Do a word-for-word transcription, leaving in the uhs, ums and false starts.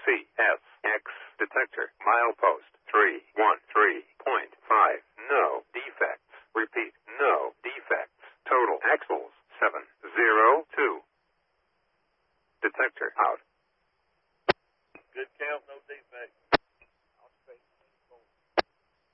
C S X detector. Milepost three one three point five. No defects. Repeat, no defects. Total axles seven zero two. Detector out. Good count, no defects.